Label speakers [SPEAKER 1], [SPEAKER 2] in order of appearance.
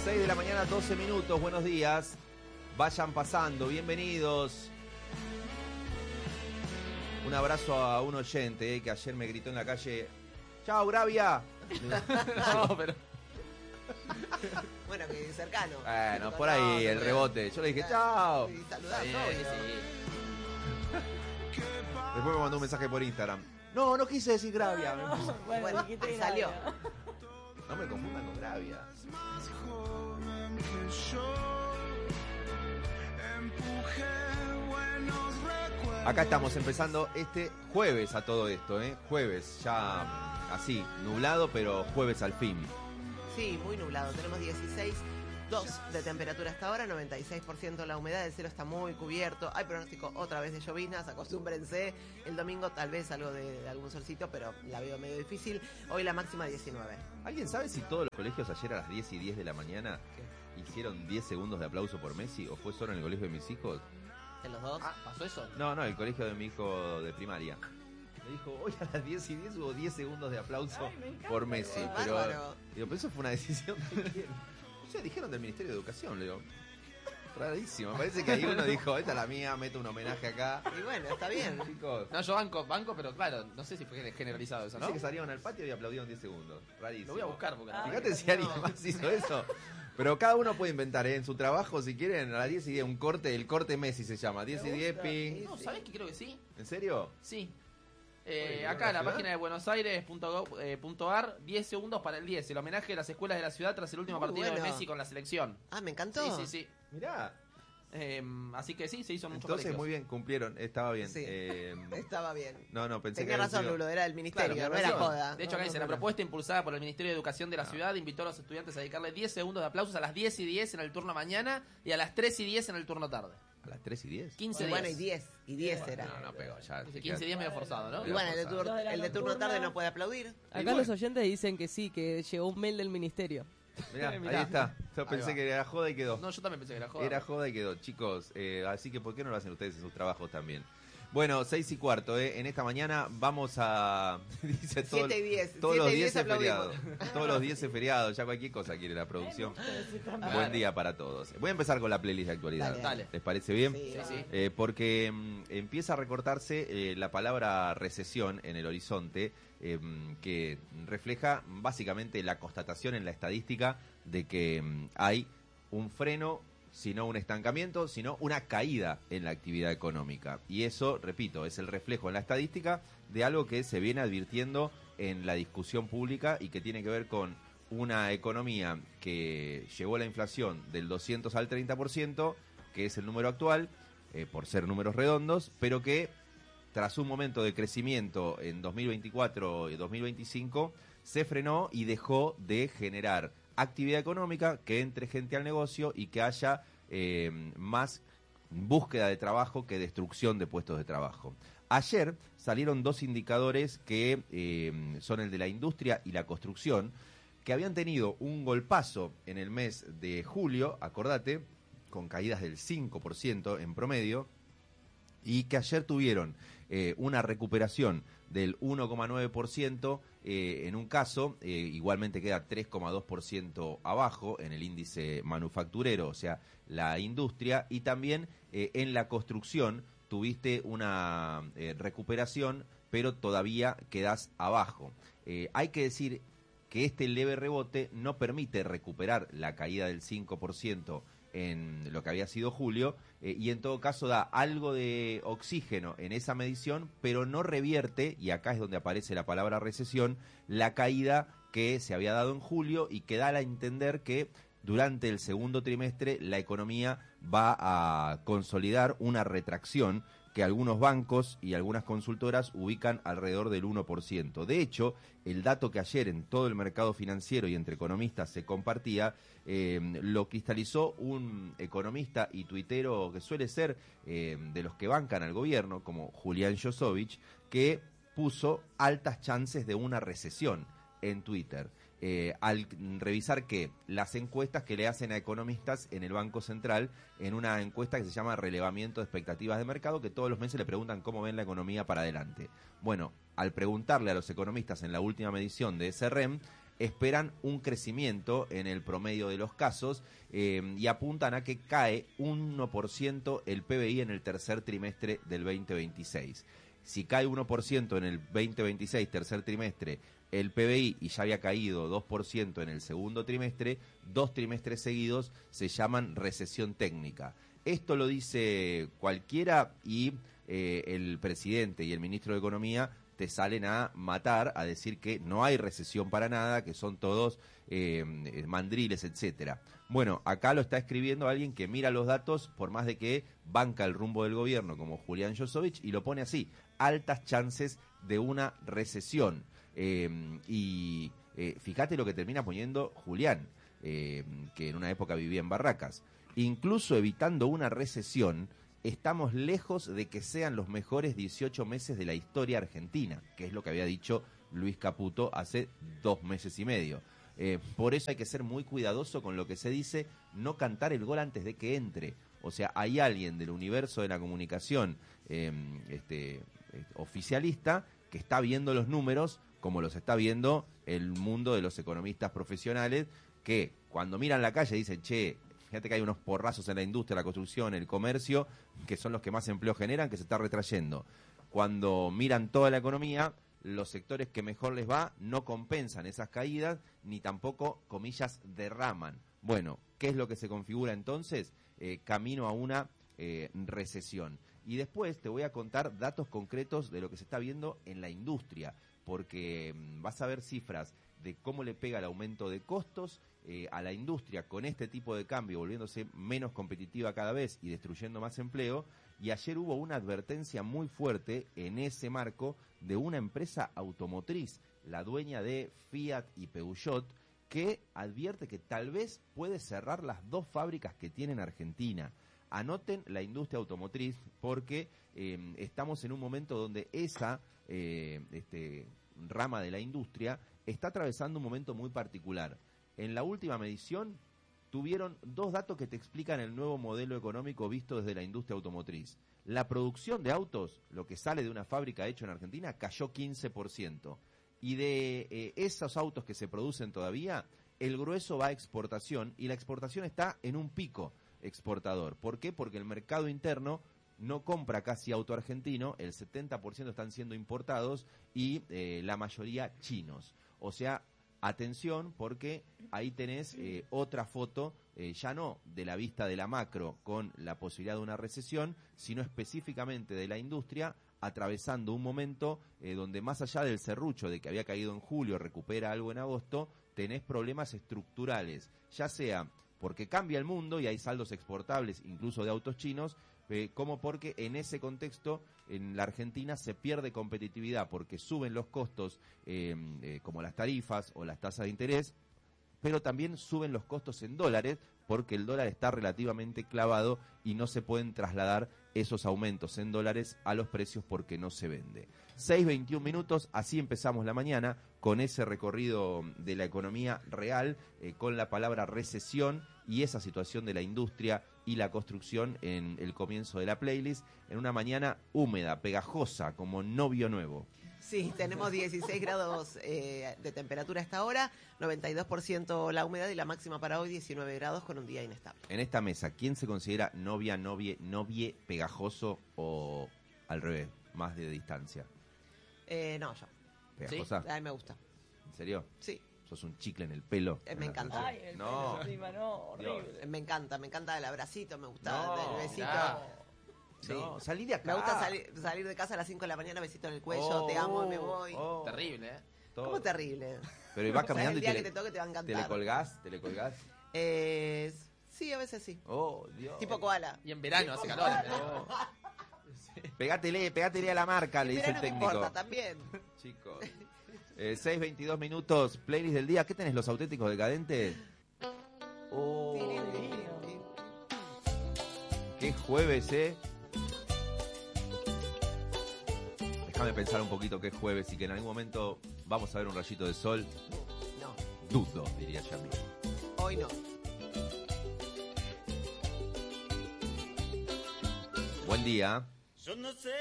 [SPEAKER 1] 6 de la mañana, 12 minutos, buenos días. Vayan pasando, bienvenidos. Un abrazo a un oyente que ayer me gritó en la calle: ¡Chao, Gravia!
[SPEAKER 2] No, pero...
[SPEAKER 3] Bueno, que cercano.
[SPEAKER 1] Bueno, por ahí el rebote. Yo le dije: ¡Chao!
[SPEAKER 3] Y saludás,
[SPEAKER 2] Sí,
[SPEAKER 3] obvio.
[SPEAKER 2] sí.
[SPEAKER 1] Después me mandó un mensaje por Instagram: No quise decir Gravia.
[SPEAKER 3] Bueno,
[SPEAKER 4] dijiste
[SPEAKER 3] salió.
[SPEAKER 4] Gravia.
[SPEAKER 1] No me confundan con Gravia. Acá estamos empezando este jueves a todo esto, jueves, ya así, nublado, pero jueves al fin.
[SPEAKER 3] Sí, muy nublado. Tenemos 16,2 de temperatura hasta ahora, 96% la humedad, el cielo está muy cubierto. Hay pronóstico otra vez de lloviznas, acostúmbrense. El domingo tal vez algo de algún solcito, pero la veo medio difícil. Hoy la máxima 19.
[SPEAKER 1] ¿Alguien sabe si todos los colegios ayer a las 10 y 10 de la mañana hicieron 10 segundos de aplauso por Messi o fue solo en el colegio de mis hijos?
[SPEAKER 3] ¿De los dos?
[SPEAKER 2] Ah, ¿pasó eso?
[SPEAKER 1] No, el colegio de mi hijo de primaria. Me dijo: hoy a las 10 y 10 hubo 10 segundos de aplauso por Messi.
[SPEAKER 3] Qué
[SPEAKER 1] Pero,
[SPEAKER 3] bárbaro.
[SPEAKER 1] digo, pero eso fue una decisión de quién. O sea, dijeron del Ministerio de Educación, le digo. Rarísimo, me parece que ahí uno dijo: esta es la mía, meto un homenaje acá.
[SPEAKER 3] Y bueno, está bien.
[SPEAKER 1] Chicos,
[SPEAKER 2] No, yo banco, pero claro, no sé si fue generalizado eso, ¿no?
[SPEAKER 1] dice que salieron al patio y aplaudieron 10 segundos. Rarísimo.
[SPEAKER 2] Lo voy a buscar porque...
[SPEAKER 1] Fíjate si alguien más hizo eso. Pero cada uno puede inventar, en su trabajo, si quieren, a las 10 y 10, un corte, el corte Messi se llama. 10 y 10, ping.
[SPEAKER 2] No, ¿sabés que creo que sí?
[SPEAKER 1] ¿En serio?
[SPEAKER 2] Sí.
[SPEAKER 1] Oye,
[SPEAKER 2] Acá en la
[SPEAKER 1] ¿ciudad?
[SPEAKER 2] página de buenosaires.gov.ar, 10 segundos para el 10. El homenaje a las escuelas de la ciudad tras el último
[SPEAKER 3] Muy
[SPEAKER 2] partido de
[SPEAKER 3] bueno.
[SPEAKER 2] Messi con la selección.
[SPEAKER 3] Ah, me encantó.
[SPEAKER 2] Sí.
[SPEAKER 1] Mirá.
[SPEAKER 2] Así que sí, se hizo en muchos
[SPEAKER 1] Entonces,
[SPEAKER 2] colegios.
[SPEAKER 1] muy bien, cumplieron, estaba bien.
[SPEAKER 3] Sí. Estaba bien.
[SPEAKER 1] No, pensé
[SPEAKER 3] Tenía
[SPEAKER 1] que había
[SPEAKER 3] razón,
[SPEAKER 1] sido-
[SPEAKER 3] Lulo, era el ministerio,
[SPEAKER 1] Claro,
[SPEAKER 3] no era
[SPEAKER 1] razón.
[SPEAKER 3] joda.
[SPEAKER 2] De hecho, acá dice, la propuesta impulsada por el Ministerio de Educación de la ciudad invitó a los estudiantes a dedicarle 10 segundos de aplausos a las 10 y 10 en el turno mañana y a las 3 y 10 en el turno tarde.
[SPEAKER 1] A las 3 y 10.
[SPEAKER 2] 15
[SPEAKER 3] Y bueno, y
[SPEAKER 2] 10.
[SPEAKER 3] 10 era.
[SPEAKER 1] No pegó, ya.
[SPEAKER 2] 15 días medio forzado, ¿no?
[SPEAKER 3] Y bueno, el de,
[SPEAKER 4] Los de la
[SPEAKER 3] el de turno
[SPEAKER 4] nocturna.
[SPEAKER 3] tarde no puede aplaudir.
[SPEAKER 4] Acá los oyentes dicen que sí, que llegó un mail del ministerio.
[SPEAKER 1] Mirá,
[SPEAKER 2] Mirá.
[SPEAKER 1] ahí está. Yo
[SPEAKER 2] Ahí
[SPEAKER 1] pensé
[SPEAKER 2] va.
[SPEAKER 1] que era joda y quedó.
[SPEAKER 2] No, yo también pensé que era joda.
[SPEAKER 1] Era joda y quedó. Chicos, así que ¿por qué no lo hacen ustedes en sus trabajos también? Bueno, 6 y cuarto, en esta mañana vamos a... dice
[SPEAKER 3] 7 y 10.
[SPEAKER 1] Todos los
[SPEAKER 3] 7 y
[SPEAKER 1] 10
[SPEAKER 3] 10
[SPEAKER 1] es feriado.
[SPEAKER 3] aplaudimos.
[SPEAKER 1] Todos los 10 es feriado, ya cualquier cosa quiere la producción. Buen día para todos. Voy a empezar con la playlist de actualidad.
[SPEAKER 2] Dale.
[SPEAKER 1] ¿Les parece bien?
[SPEAKER 3] Sí,
[SPEAKER 2] Sí.
[SPEAKER 1] Porque empieza a recortarse la palabra recesión en el horizonte, que refleja básicamente la constatación en la estadística de que hay un freno, sino un estancamiento, sino una caída en la actividad económica. Y eso, repito, es el reflejo en la estadística de algo que se viene advirtiendo en la discusión pública y que tiene que ver con una economía que llevó la inflación del 200 al 30%, que es el número actual, por ser números redondos, pero que tras un momento de crecimiento en 2024 y 2025 se frenó y dejó de generar actividad económica, que entre gente al negocio y que haya más búsqueda de trabajo que destrucción de puestos de trabajo. Ayer salieron dos indicadores que son el de la industria y la construcción, que habían tenido un golpazo en el mes de julio, acordate, con caídas del 5% en promedio, y que ayer tuvieron una recuperación del 1,9%, en un caso, igualmente queda 3,2% abajo en el índice manufacturero, o sea, la industria, y también en la construcción tuviste una recuperación, pero todavía quedás abajo. Hay que decir que este leve rebote no permite recuperar la caída del 5% en lo que había sido julio, y en todo caso da algo de oxígeno en esa medición, pero no revierte, y acá es donde aparece la palabra recesión, la caída que se había dado en julio y que da a entender que durante el segundo trimestre la economía va a consolidar una retracción que algunos bancos y algunas consultoras ubican alrededor del 1%. De hecho, el dato que ayer en todo el mercado financiero y entre economistas se compartía, lo cristalizó un economista y tuitero que suele ser de los que bancan al gobierno, como Julián Josovich, que puso altas chances de una recesión en Twitter. Al revisar que las encuestas que le hacen a economistas en el Banco Central, en una encuesta que se llama Relevamiento de Expectativas de Mercado, que todos los meses le preguntan cómo ven la economía para adelante. Bueno, al preguntarle a los economistas en la última medición de ese REM, esperan un crecimiento en el promedio de los casos y apuntan a que cae 1% el PBI en el tercer trimestre del 2026. Si cae 1% en el 2026, tercer trimestre, el PBI, y ya había caído 2% en el segundo trimestre, 2 trimestres seguidos se llaman recesión técnica. Esto lo dice cualquiera y el presidente y el ministro de Economía te salen a matar, a decir que no hay recesión para nada, que son todos mandriles, etcétera. Bueno, acá lo está escribiendo alguien que mira los datos, por más de que banca el rumbo del gobierno, como Julián Josovich, y lo pone así: altas chances de una recesión. Fíjate lo que termina poniendo Julián, que en una época vivía en Barracas. Incluso evitando una recesión, estamos lejos de que sean los mejores 18 meses de la historia argentina, que es lo que había dicho Luis Caputo hace 2 meses y medio. Por eso hay que ser muy cuidadoso con lo que se dice, no cantar el gol antes de que entre. O sea, hay alguien del universo de la comunicación oficialista que está viendo los números como los está viendo el mundo de los economistas profesionales, que cuando miran la calle dicen, che, fíjate que hay unos porrazos en la industria, la construcción, el comercio, que son los que más empleo generan, que se está retrayendo. Cuando miran toda la economía, los sectores que mejor les va no compensan esas caídas, ni tampoco, comillas, derraman. Bueno, ¿qué es lo que se configura entonces? Camino a una recesión. Y después te voy a contar datos concretos de lo que se está viendo en la industria, porque vas a ver cifras de cómo le pega el aumento de costos a la industria con este tipo de cambio, volviéndose menos competitiva cada vez y destruyendo más empleo. Y ayer hubo una advertencia muy fuerte en ese marco de una empresa automotriz, la dueña de Fiat y Peugeot, que advierte que tal vez puede cerrar las 2 fábricas que tiene en Argentina. Anoten la industria automotriz, porque estamos en un momento donde esa rama de la industria está atravesando un momento muy particular. En la última medición tuvieron 2 datos que te explican el nuevo modelo económico visto desde la industria automotriz. La producción de autos, lo que sale de una fábrica hecho en Argentina, cayó 15%. Y de esos autos que se producen todavía, el grueso va a exportación, y la exportación está en un pico exportador. ¿Por qué? Porque el mercado interno no compra casi auto argentino, el 70% están siendo importados y la mayoría chinos. O sea, atención, porque ahí tenés otra foto, ya no de la vista de la macro con la posibilidad de una recesión, sino específicamente de la industria atravesando un momento donde, más allá del serrucho de que había caído en julio, recupera algo en agosto, tenés problemas estructurales, ya sea porque cambia el mundo y hay saldos exportables incluso de autos chinos, como porque en ese contexto en la Argentina se pierde competitividad porque suben los costos como las tarifas o las tasas de interés, pero también suben los costos en dólares porque el dólar está relativamente clavado y no se pueden trasladar esos aumentos en dólares a los precios porque no se vende. 6:21 minutos, así empezamos la mañana con ese recorrido de la economía real, con la palabra recesión y esa situación de la industria y la construcción en el comienzo de la playlist, en una mañana húmeda, pegajosa, como novio nuevo.
[SPEAKER 3] Sí, tenemos 16 grados de temperatura a esta hora, 92% la humedad y la máxima para hoy 19 grados con un día inestable.
[SPEAKER 1] En esta mesa, ¿quién se considera novia, novie, pegajoso o al revés, más de distancia?
[SPEAKER 3] No, yo.
[SPEAKER 1] ¿Pegajosa?
[SPEAKER 3] ¿Sí? A mí me gusta.
[SPEAKER 1] ¿En serio?
[SPEAKER 3] Sí.
[SPEAKER 1] ¿Sos un chicle en el pelo?
[SPEAKER 3] Me encanta.
[SPEAKER 4] Ay, el
[SPEAKER 1] No.
[SPEAKER 4] pelo encima, no, horrible.
[SPEAKER 3] Me encanta el abracito, me gusta
[SPEAKER 1] No,
[SPEAKER 3] el besito.
[SPEAKER 2] mirá.
[SPEAKER 3] Sí.
[SPEAKER 1] No, salí de acá.
[SPEAKER 3] Me gusta salir de casa a las 5 de la mañana, besito en el cuello, te amo, me voy.
[SPEAKER 2] Terrible, ¿eh?
[SPEAKER 1] Todo.
[SPEAKER 3] ¿Cómo terrible?
[SPEAKER 1] Pero ibas caminando
[SPEAKER 3] El
[SPEAKER 1] y
[SPEAKER 3] día que te toque te va a encantar.
[SPEAKER 1] ¿Te le colgás?
[SPEAKER 3] Sí, a veces sí.
[SPEAKER 1] Oh, Dios.
[SPEAKER 3] Tipo koala.
[SPEAKER 2] Y en verano hace calor. Pero...
[SPEAKER 1] Pegátele a la marca, le dice el
[SPEAKER 3] Pero no me
[SPEAKER 1] técnico.
[SPEAKER 3] importa, también.
[SPEAKER 1] Chicos. 6:22 minutos, playlist del día. ¿Qué tenés, los auténticos decadentes? Oh, qué jueves, Déjame pensar un poquito que es jueves y que en algún momento vamos a ver un rayito de sol.
[SPEAKER 3] No,
[SPEAKER 1] Dudo, diría Yami.
[SPEAKER 3] hoy no.
[SPEAKER 1] Buen día.
[SPEAKER 5] Yo no sé